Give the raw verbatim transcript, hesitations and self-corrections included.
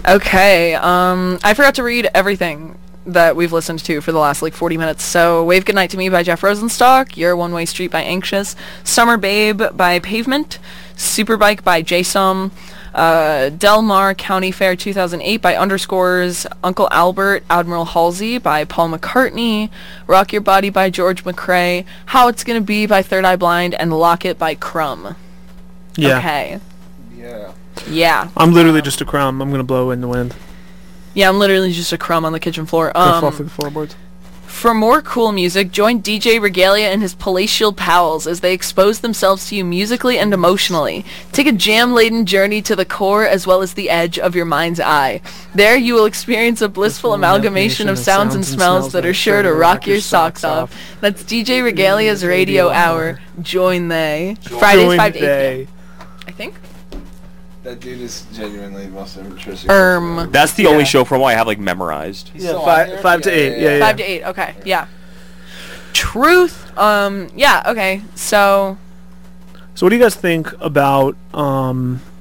Okay, um, I forgot to read everything that we've listened to for the last like forty minutes. So Wave Goodnight to Me by Jeff Rosenstock, Your One Way Street by Anxious, Summer Babe by Pavement, Superbike by Jason, uh, Del Mar County Fair two thousand eight by Underscores, Uncle Albert, Admiral Halsey by Paul McCartney, Rock Your Body by George McRae, How It's Gonna Be by Third Eye Blind, and Lock It by Crumb. Yeah. Okay. Yeah. Yeah. I'm literally just a crumb. I'm going to blow in the wind. Yeah, I'm literally just a crumb on the kitchen floor. Gonna fall Um, through the floorboards. For more cool music, join D J Regalia and his palatial pals as they expose themselves to you musically and emotionally. Take a jam-laden journey to the core as well as the edge of your mind's eye. There you will experience a blissful amalgamation of sounds and smells that are sure to rock your socks off. That's D J Regalia's Radio Hour. Join they. Fridays Join five to eight they. p m I think. That dude is genuinely the most interesting. Um, That's the Yeah. only show from what I have like memorized. He's Yeah, still on five- here? five to eight, yeah, yeah. five to eight, okay, yeah. Truth, um, yeah, okay, so... So what do you guys think about um,